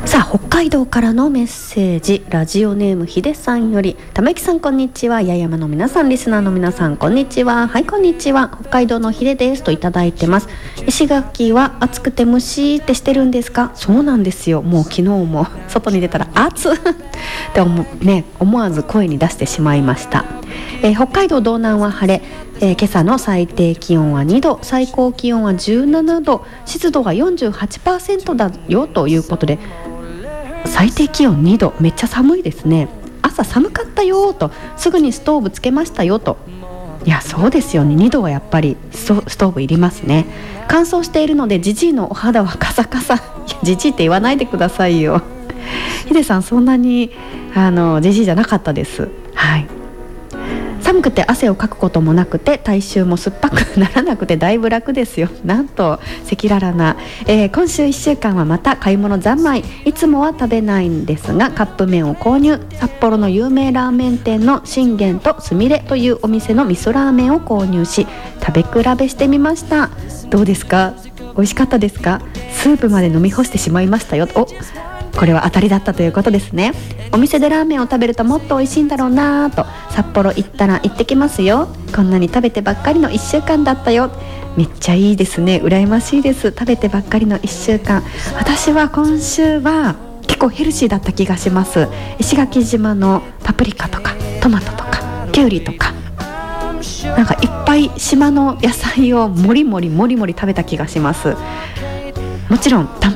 さあ、北海道からのメッセージ、ラジオネームひでさんより、玉木さんこんにちは、八重山の皆さん、リスナーの皆さんこんにちは。はい、こんにちは、北海道のひでですといただいてます。石垣は暑くてムシーってしてるんですか？そうなんですよ。もう昨日も外に出たら暑って思わず声に出してしまいました。北海道道南は晴れ、今朝の最低気温は2度、最高気温は17度、湿度が 48% だよということで、最低気温2度、めっちゃ寒いですね。朝寒かったよと、すぐにストーブつけましたよと。いや、そうですよね。2度はやっぱりストーブいりますね。乾燥しているのでジジイのお肌はカサカサ。いや、ジジイって言わないでくださいよ。ヒデさん、そんなにジジイじゃなかったです。はい。寒くて汗をかくこともなくて、体臭も酸っぱくならなくてだいぶ楽ですよ。なんと赤裸々な、今週1週間はまた買い物三昧。いつもは食べないんですが、カップ麺を購入。札幌の有名ラーメン店の信玄とすみれというお店の味噌ラーメンを購入し、食べ比べしてみました。どうですか？美味しかったですか？スープまで飲み干してしまいましたよ。これは当たりだったということですね。お店でラーメンを食べるともっと美味しいんだろうなと、札幌行ったら行ってきますよ。こんなに食べてばっかりの1週間だったよ。めっちゃいいですね。羨ましいです。食べてばっかりの1週間。私は今週は結構ヘルシーだった気がします。石垣島のパプリカとかトマトとかキュウリとか、なんかいっぱい島の野菜をもりもり食べた気がします。もちろんタン